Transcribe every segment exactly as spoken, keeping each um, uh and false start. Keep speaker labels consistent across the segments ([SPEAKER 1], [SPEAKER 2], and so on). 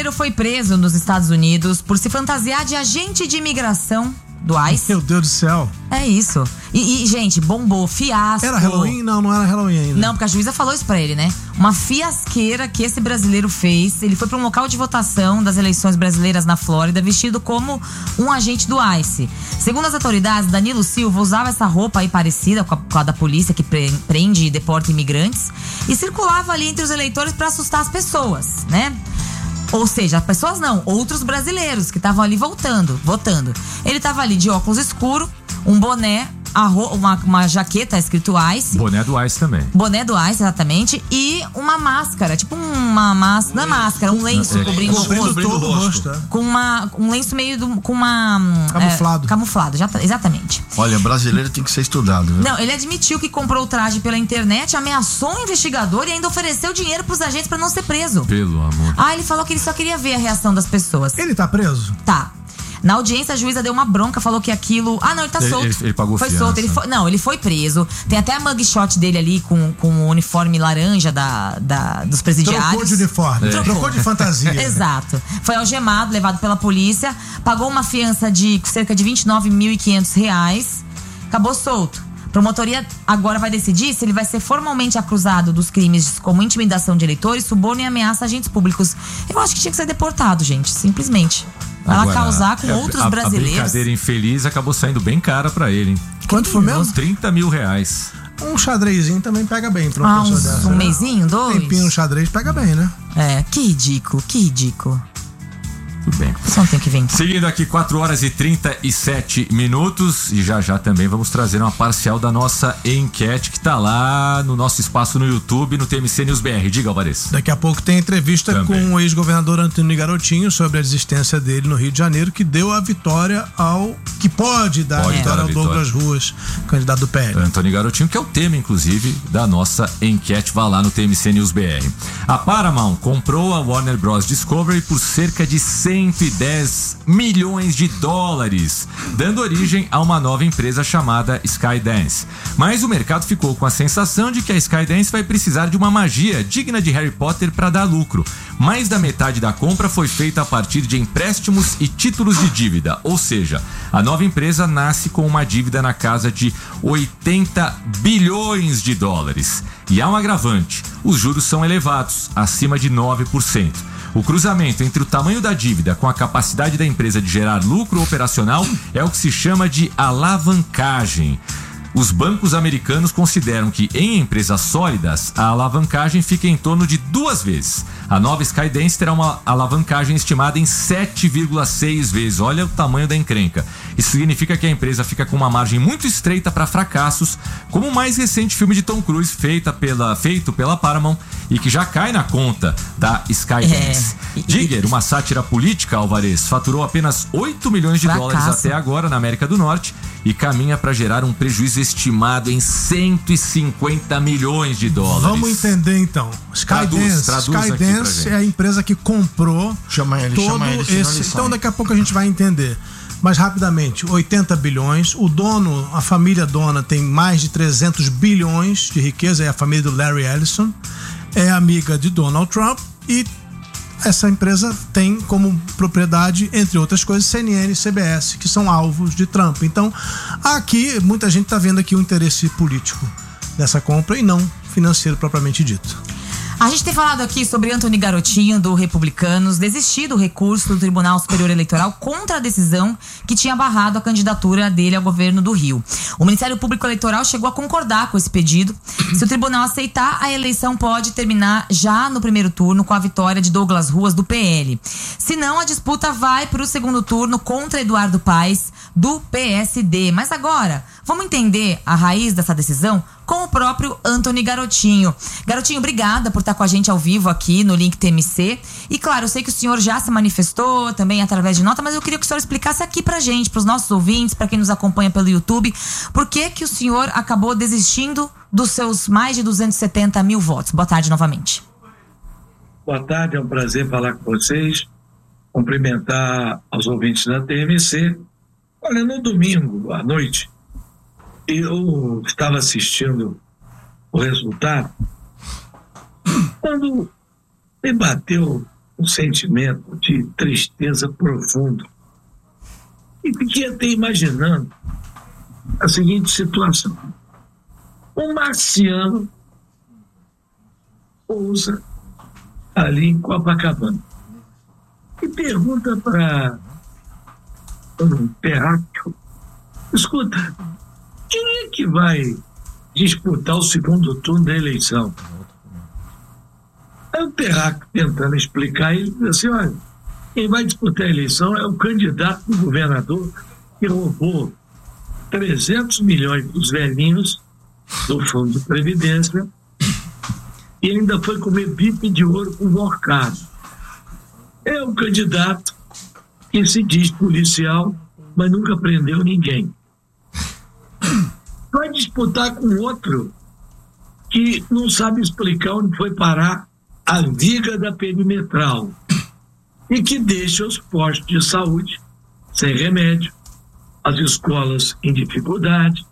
[SPEAKER 1] brasileiro foi preso nos Estados Unidos por se fantasiar de agente de imigração do ICE.
[SPEAKER 2] Meu Deus do céu.
[SPEAKER 1] É isso. E, e, gente, bombou, fiasco.
[SPEAKER 2] Era Halloween? Não, não era Halloween ainda.
[SPEAKER 1] Não, porque a juíza falou isso pra ele, né? Uma fiasqueira que esse brasileiro fez. Ele foi pra um local de votação das eleições brasileiras na Flórida, vestido como um agente do ICE. Segundo as autoridades, Danilo Silva usava essa roupa aí parecida com a, com a da polícia que pre, prende e deporta imigrantes e circulava ali entre os eleitores pra assustar as pessoas, né? Ou seja, as pessoas não, outros brasileiros que estavam ali voltando, votando. Ele estava ali de óculos escuro, um boné, uma, uma jaqueta escrito ICE.
[SPEAKER 3] Boné do ICE também.
[SPEAKER 1] Boné do ICE, exatamente. E uma máscara, tipo uma máscara, não é máscara, um lenço
[SPEAKER 3] é,
[SPEAKER 1] cobrindo,
[SPEAKER 2] cobrindo
[SPEAKER 1] o
[SPEAKER 2] todo o rosto. É.
[SPEAKER 1] Com uma, um lenço meio do, com uma...
[SPEAKER 2] Camuflado.
[SPEAKER 1] É, camuflado, já, exatamente.
[SPEAKER 4] Olha, brasileiro tem que ser estudado, viu?
[SPEAKER 1] Não, ele admitiu que comprou o traje pela internet, ameaçou o investigador e ainda ofereceu dinheiro pros agentes pra não ser preso.
[SPEAKER 3] Pelo amor.
[SPEAKER 1] Ah, ele falou que ele só queria ver a reação das pessoas.
[SPEAKER 2] Ele tá preso?
[SPEAKER 1] Tá. Na audiência, a juíza deu uma bronca, falou que aquilo... Ah, não, ele tá
[SPEAKER 3] ele,
[SPEAKER 1] solto.
[SPEAKER 3] Ele, ele pagou
[SPEAKER 1] Foi
[SPEAKER 3] fiança.
[SPEAKER 1] solto. Ele foi... Não, ele foi preso. Tem até a mugshot dele ali com, com o uniforme laranja da, da, dos presidiários.
[SPEAKER 2] Trocou de uniforme. É. Trocou de fantasia.
[SPEAKER 1] Exato. Foi algemado, levado pela polícia. Pagou uma fiança de cerca de vinte e nove mil e quinhentos reais. Acabou solto. Promotoria agora vai decidir se ele vai ser formalmente acusado dos crimes como intimidação de eleitores, suborno e ameaça a agentes públicos. Eu acho que tinha que ser deportado, gente. Simplesmente. Vai lá causar com
[SPEAKER 3] a,
[SPEAKER 1] outros
[SPEAKER 3] a,
[SPEAKER 1] brasileiros.
[SPEAKER 3] A brincadeira infeliz acabou saindo bem cara pra ele, hein?
[SPEAKER 2] Quanto foi mesmo?
[SPEAKER 3] trinta mil reais.
[SPEAKER 2] Um xadrezinho também pega bem pra uma
[SPEAKER 1] ah,
[SPEAKER 2] pessoa
[SPEAKER 1] uns,
[SPEAKER 2] dessa.
[SPEAKER 1] Um
[SPEAKER 2] né?
[SPEAKER 1] mesinho, dois?
[SPEAKER 2] Um tempinho no xadrez pega bem, né?
[SPEAKER 1] É, que ridículo, que ridículo.
[SPEAKER 3] Tudo bem.
[SPEAKER 1] Só tem que vir.
[SPEAKER 3] Seguindo aqui, quatro horas e trinta e sete minutos. E já já também vamos trazer uma parcial da nossa enquete que tá lá no nosso espaço no YouTube, no T M C News B R. Diga, Alvarez.
[SPEAKER 2] Daqui a pouco tem entrevista
[SPEAKER 3] também
[SPEAKER 2] com o ex-governador Antônio Garotinho sobre a desistência dele no Rio de Janeiro, que deu a vitória ao... que pode dar
[SPEAKER 3] pode
[SPEAKER 2] a vitória
[SPEAKER 3] dar a
[SPEAKER 2] ao
[SPEAKER 3] vitória.
[SPEAKER 2] Douglas Ruas, candidato do P L.
[SPEAKER 3] Antônio Garotinho, que é o tema, inclusive, da nossa enquete. Vá lá no T M C News B R. A Paramount comprou a Warner Bros. Discovery por cerca de cento e dez milhões de dólares, dando origem a uma nova empresa chamada Skydance. Mas o mercado ficou com a sensação de que a Skydance vai precisar de uma magia digna de Harry Potter para dar lucro. Mais da metade da compra foi feita a partir de empréstimos e títulos de dívida, ou seja, a nova empresa nasce com uma dívida na casa de oitenta bilhões de dólares. E há um agravante: os juros são elevados, acima de nove por cento. O cruzamento entre o tamanho da dívida com a capacidade da empresa de gerar lucro operacional é o que se chama de alavancagem. Os bancos americanos consideram que em empresas sólidas a alavancagem fica em torno de duas vezes. A nova Skydance terá uma alavancagem estimada em sete vírgula seis vezes. Olha o tamanho da encrenca. Isso significa que a empresa fica com uma margem muito estreita para fracassos, como o mais recente filme de Tom Cruise feita pela, feito pela Paramount e que já cai na conta da Skydance. É. Digger, uma sátira política, Alvarez, faturou apenas oito milhões de
[SPEAKER 1] Fracasso.
[SPEAKER 3] dólares até agora na América do Norte e caminha para gerar um prejuízo estimado em cento e cinquenta milhões de dólares.
[SPEAKER 2] Vamos entender então. Skydance,
[SPEAKER 3] Traduz, traduz
[SPEAKER 2] Skydance é a empresa que comprou
[SPEAKER 4] chama ele,
[SPEAKER 2] todo
[SPEAKER 4] chama ele,
[SPEAKER 2] esse. Então daqui a pouco a gente vai entender. Mas rapidamente, oitenta bilhões. O dono, a família dona tem mais de trezentos bilhões de riqueza, é a família do Larry Ellison, é amiga de Donald Trump e essa empresa tem como propriedade, entre outras coisas, C N N e C B S, que são alvos de Trump. Então, aqui, muita gente está vendo aqui o interesse político dessa compra e não financeiro propriamente dito.
[SPEAKER 1] A gente tem falado aqui sobre Antônio Garotinho, do Republicanos, desistir do recurso do Tribunal Superior Eleitoral contra a decisão que tinha barrado a candidatura dele ao governo do Rio. O Ministério Público Eleitoral chegou a concordar com esse pedido. Se o tribunal aceitar, a eleição pode terminar já no primeiro turno com a vitória de Douglas Ruas, do P L. Se não, a disputa vai para o segundo turno contra Eduardo Paes, do P S D. Mas agora, vamos entender a raiz dessa decisão com o próprio Antônio Garotinho. Garotinho, obrigada por estar com a gente ao vivo aqui no Link T M C. E claro, eu sei que o senhor já se manifestou também através de nota, mas eu queria que o senhor explicasse aqui pra gente, pros nossos ouvintes, pra quem nos acompanha pelo YouTube, por que que o senhor acabou desistindo dos seus mais de duzentos e setenta mil votos. Boa tarde novamente.
[SPEAKER 5] Boa tarde, é um prazer falar com vocês, cumprimentar aos ouvintes da T M C. Olha, no domingo à noite, eu estava assistindo o resultado quando me bateu um sentimento de tristeza profundo. E fiquei até imaginando a seguinte situação. Um marciano pousa ali em Copacabana e pergunta para um terráqueo: escuta, quem é que vai disputar o segundo turno da eleição? Aí o terráqueo, tentando explicar, ele diz assim: olha, quem vai disputar a eleição é o candidato do governador que roubou trezentos milhões dos velhinhos do Fundo de Previdência e ainda foi comer bife de ouro com borcado. É um candidato que se diz policial, mas nunca prendeu ninguém. Vai disputar com outro que não sabe explicar onde foi parar a viga da perimetral e que deixa os postos de saúde sem remédio, as escolas em dificuldade,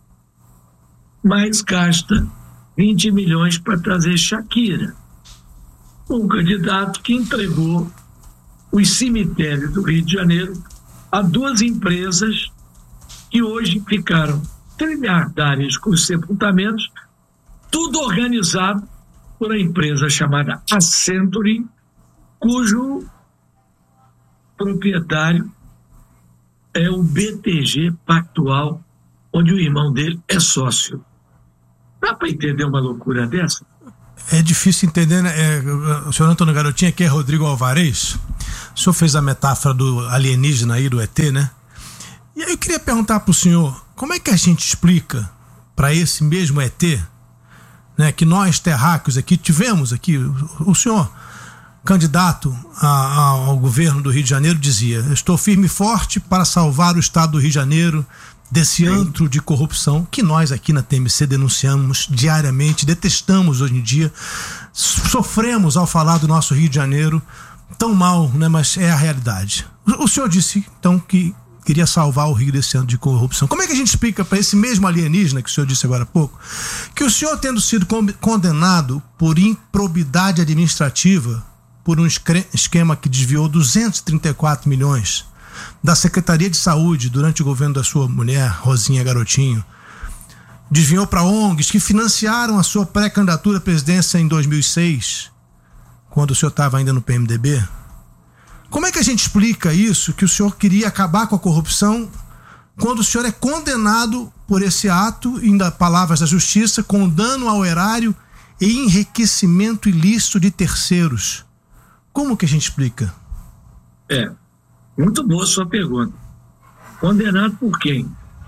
[SPEAKER 5] mas gasta vinte milhões para trazer Shakira, um candidato que entregou os cemitérios do Rio de Janeiro a duas empresas que hoje ficaram trilhardárias com os sepultamentos, tudo organizado por uma empresa chamada Accenture, cujo proprietário é o B T G Pactual, onde o irmão dele é sócio. Dá para entender uma loucura dessa?
[SPEAKER 2] É difícil entender, né? É, o senhor Antônio Garotinho aqui é Rodrigo Alvarez. O senhor fez a metáfora do alienígena aí, do E T, né? E aí eu queria perguntar para o senhor, como é que a gente explica para esse mesmo E T, né, que nós terráqueos aqui tivemos aqui, o, o senhor, candidato a, a, ao governo do Rio de Janeiro, dizia: estou firme e forte para salvar o estado do Rio de Janeiro desse antro de corrupção que nós aqui na T M C denunciamos diariamente, detestamos hoje em dia, sofremos ao falar do nosso Rio de Janeiro tão mal, né, mas é a realidade. O, o senhor disse, então, que queria salvar o Rio desse antro de corrupção. Como é que a gente explica para esse mesmo alienígena que o senhor disse agora há pouco, que o senhor, tendo sido condenado por improbidade administrativa, por um esquema que desviou duzentos e trinta e quatro milhões da Secretaria de Saúde durante o governo da sua mulher, Rosinha Garotinho, desviou para O N Gs que financiaram a sua pré-candidatura à presidência em dois mil e seis, quando o senhor estava ainda no P M D B? Como é que a gente explica isso, que o senhor queria acabar com a corrupção, quando o senhor é condenado por esse ato, ainda palavras da justiça, com dano ao erário e enriquecimento ilícito de terceiros? Como que a gente explica?
[SPEAKER 5] É, muito boa sua pergunta. Condenado por quem?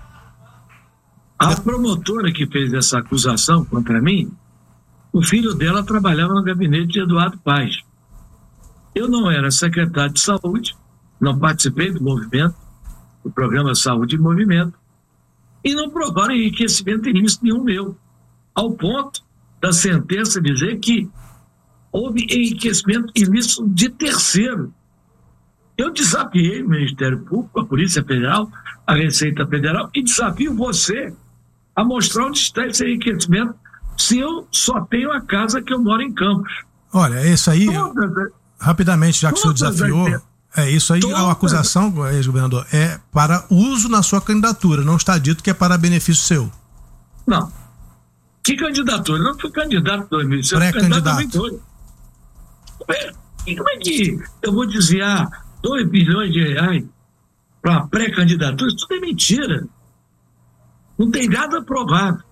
[SPEAKER 5] A promotora que fez essa acusação contra mim, o filho dela trabalhava no gabinete de Eduardo Paes. Eu não era secretário de saúde, não participei do movimento, do programa Saúde e Movimento, e não provaram enriquecimento ilícito nenhum meu, ao ponto da sentença dizer que houve enriquecimento ilícito de terceiro. Eu desafiei o Ministério Público, a Polícia Federal, a Receita Federal, e desafio você a mostrar onde está esse enriquecimento, se eu só tenho a casa que eu moro em Campos.
[SPEAKER 2] Olha, isso aí,
[SPEAKER 5] Todas,
[SPEAKER 2] rapidamente, já que o senhor desafiou,
[SPEAKER 5] as,
[SPEAKER 2] é isso aí,
[SPEAKER 5] todas,
[SPEAKER 2] a acusação, ex-governador, é para uso na sua candidatura, não está dito que é para benefício seu.
[SPEAKER 5] Não. Que candidatura? Eu não fui candidato em dois mil e seis,
[SPEAKER 2] pré-candidato.
[SPEAKER 5] E como é que eu vou desviar dois bilhões de reais para uma pré-candidatura? Isso tudo é mentira. Não tem nada provado.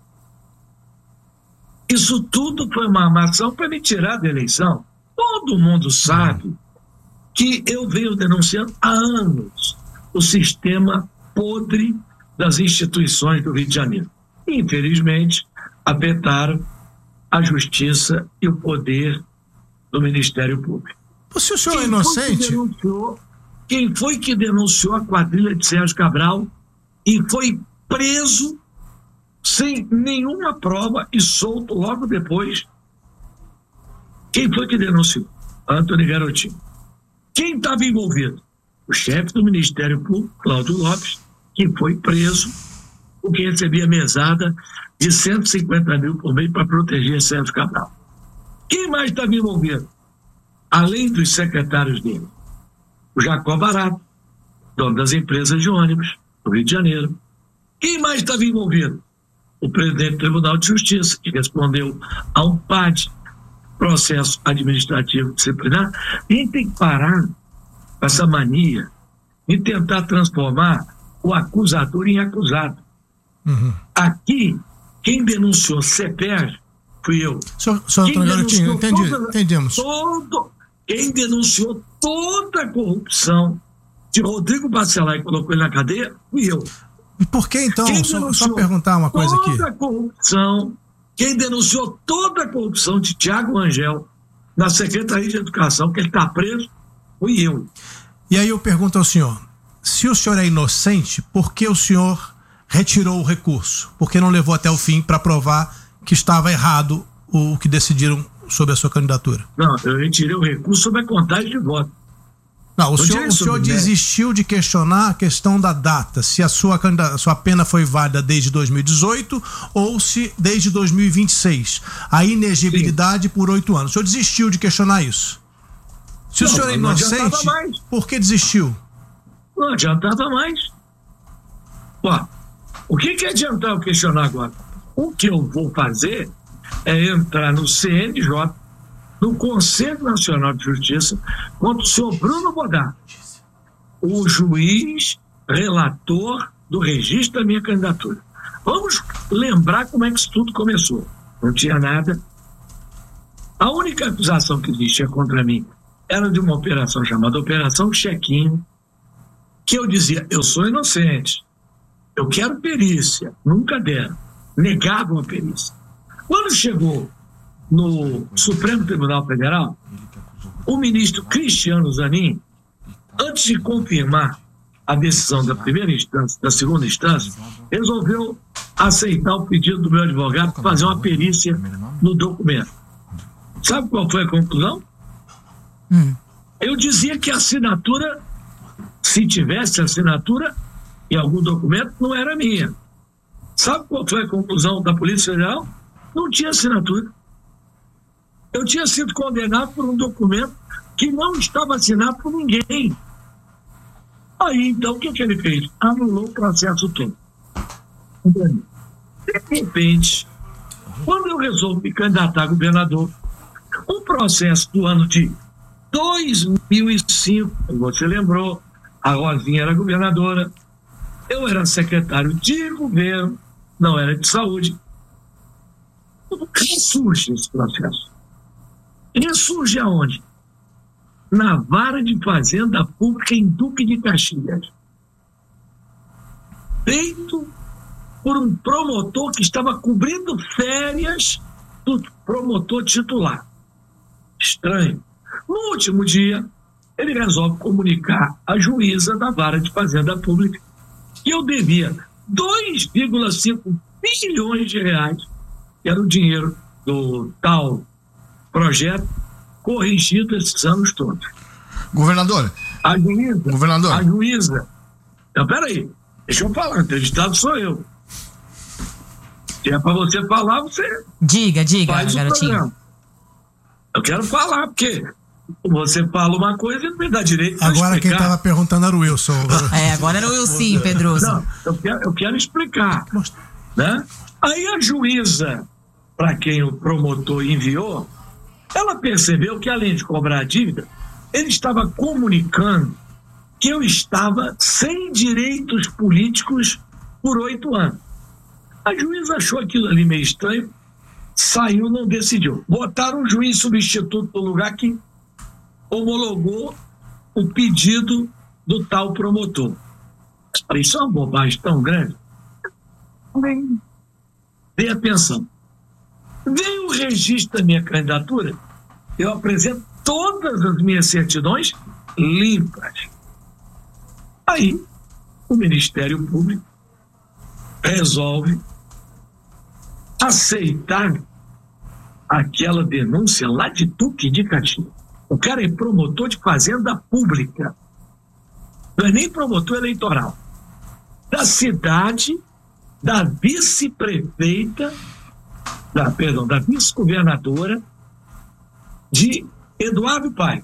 [SPEAKER 5] Isso tudo foi uma armação para me tirar da eleição. Todo mundo sabe que eu venho denunciando há anos o sistema podre das instituições do Rio de Janeiro. Infelizmente, afetaram a justiça e o poder do Ministério Público.
[SPEAKER 2] Se o senhor
[SPEAKER 5] quem
[SPEAKER 2] é inocente...
[SPEAKER 5] Foi denunciou, quem foi que denunciou a quadrilha de Sérgio Cabral e foi preso sem nenhuma prova e solto logo depois? Quem foi que denunciou? Antônio Garotinho. Quem estava envolvido? O chefe do Ministério Público, Cláudio Lopes, que foi preso porque recebia mesada de cento e cinquenta mil por mês para proteger Sérgio Cabral. Quem mais estava envolvido? além dos secretários dele, o Jacó Barato, dono das empresas de ônibus do Rio de Janeiro. Quem mais estava envolvido? O presidente do Tribunal de Justiça, que respondeu a um P A D, processo administrativo disciplinar. A gente tem que parar com essa mania de tentar transformar o acusador em acusado. Uhum. Aqui, quem denunciou CEPER fui eu.
[SPEAKER 2] Senhor, senhor Antônio Garotinho, entendi, toda, entendemos.
[SPEAKER 5] Todo, quem denunciou toda a corrupção de Rodrigo Bacelar e colocou ele na cadeia fui eu.
[SPEAKER 2] E por que então? Só, só perguntar uma coisa aqui.
[SPEAKER 5] Toda a corrupção, quem denunciou toda a corrupção de Tiago Rangel na Secretaria de Educação, que ele está preso, fui eu.
[SPEAKER 2] E aí eu pergunto ao senhor, se o senhor é inocente, por que o senhor retirou o recurso? Por que não levou até o fim para provar que estava errado o que decidiram sobre a sua candidatura?
[SPEAKER 5] Não, eu retirei o recurso sobre a contagem de votos.
[SPEAKER 2] Não, o senhor, o senhor desistiu de questionar a questão da data, se a sua, a sua pena foi válida desde dois mil e dezoito ou se desde dois mil e vinte e seis. A inegibilidade Sim. por oito anos. O senhor desistiu de questionar isso? Se não, o senhor é inocente, por que desistiu?
[SPEAKER 5] Não adiantava mais. Ó, o que que adianta eu questionar agora? O que eu vou fazer é entrar no C N J, no Conselho Nacional de Justiça, contra o senhor Bruno Bodar, o juiz relator do registro da minha candidatura. Vamos lembrar como é que isso tudo começou. Não tinha nada. A única acusação que existia contra mim era de uma operação chamada Operação Chequinho, que eu dizia, eu sou inocente, eu quero perícia, nunca deram, negavam a perícia. Quando chegou no Supremo Tribunal Federal, o ministro Cristiano Zanin, antes de confirmar a decisão da primeira instância, da segunda instância, resolveu aceitar o pedido do meu advogado para fazer uma perícia no documento. Sabe qual foi a conclusão? Hum. Eu dizia que a assinatura, se tivesse assinatura em algum documento, não era minha. Sabe qual foi a conclusão da Polícia Federal? Não tinha assinatura. Eu tinha sido condenado por um documento que não estava assinado por ninguém. Aí, então, o que, que ele fez? Anulou o processo todo. De repente, quando eu resolvo me candidatar a governador, um processo do ano de dois mil e cinco, você lembrou, a Rosinha era governadora, eu era secretário de governo, não era de saúde. Como surge esse processo? Ele surge aonde? Na Vara de Fazenda Pública em Duque de Caxias. Feito por um promotor que estava cobrindo férias do promotor titular. Estranho. No último dia, ele resolve comunicar à juíza da Vara de Fazenda Pública que eu devia dois vírgula cinco bilhões de reais, que era o dinheiro do tal projeto, corrigido esses anos todos.
[SPEAKER 4] Governador.
[SPEAKER 5] A juíza.
[SPEAKER 4] Governador.
[SPEAKER 5] A juíza. Então, peraí, deixa eu falar, entrevistado sou eu. Se é para você falar, você.
[SPEAKER 1] Diga, diga,
[SPEAKER 5] faz
[SPEAKER 1] garotinho.
[SPEAKER 5] Programa. Eu quero falar, porque você fala uma coisa e me dá direito de
[SPEAKER 2] Agora
[SPEAKER 5] explicar.
[SPEAKER 2] quem estava perguntando era o Wilson.
[SPEAKER 1] É, agora era o Wilson, Pedroso.
[SPEAKER 5] Não, eu quero, eu quero explicar. Né? Aí a juíza, para quem o promotor enviou, ela percebeu que, além de cobrar a dívida, ele estava comunicando que eu estava sem direitos políticos por oito anos. A juíza achou aquilo ali meio estranho, saiu, não decidiu. Botaram um juiz substituto no lugar que homologou o pedido do tal promotor. Isso é uma bobagem tão grande. Dei atenção. Veio o registro da minha candidatura, eu apresento todas as minhas certidões limpas. Aí, o Ministério Público resolve aceitar aquela denúncia lá de Duque de Caxias. O cara é promotor de fazenda pública. Não é nem promotor eleitoral. Da cidade, da vice-prefeita, da, perdão, da vice-governadora de Eduardo Paes,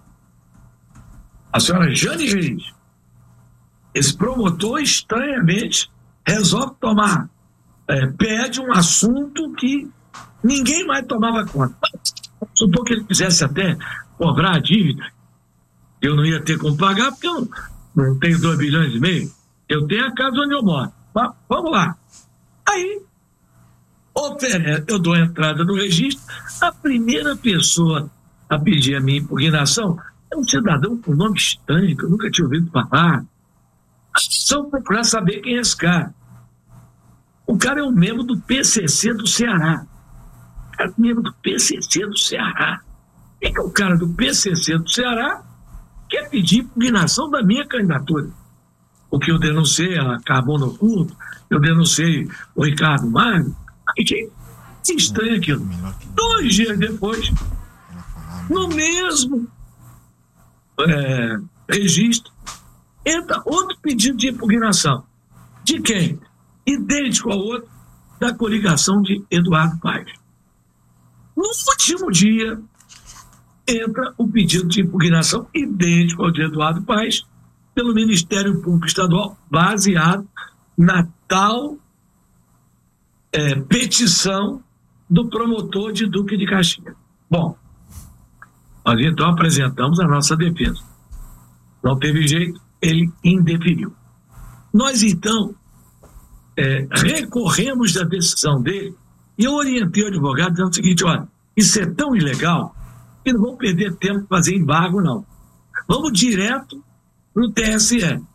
[SPEAKER 5] a senhora Jane Reis, esse promotor estranhamente resolve tomar é, pé de um assunto que ninguém mais tomava conta. Supor que ele quisesse até cobrar a dívida, eu não ia ter como pagar, porque eu não, não tenho dois bilhões e meio, eu tenho a casa onde eu moro. Mas, vamos lá. Aí, oferece, eu dou a entrada no registro, a primeira pessoa a pedir a minha impugnação é um cidadão com nome estranho, que eu nunca tinha ouvido falar. Só procurar saber quem é esse cara. O cara é um membro do P C C do Ceará. O cara é um membro do P C C do Ceará. É que o cara do P C C do Ceará quer pedir impugnação da minha candidatura. O que eu denunciei a Carbono Oculto, eu denunciei o Ricardo Magno. Que estranho aquilo. Dois dias depois, no mesmo é, registro, entra outro pedido de impugnação. De quem? Idêntico ao outro, da coligação de Eduardo Paes. No último dia, entra o pedido de impugnação idêntico ao de Eduardo Paes, pelo Ministério Público Estadual, baseado na tal é, petição do promotor de Duque de Caxias. Bom, nós então apresentamos a nossa defesa. Não teve jeito, ele indeferiu. Nós então é, recorremos da decisão dele e eu orientei o advogado dizendo o seguinte: olha, isso é tão ilegal que não vamos perder tempo para fazer embargo, não. Vamos direto no T S E.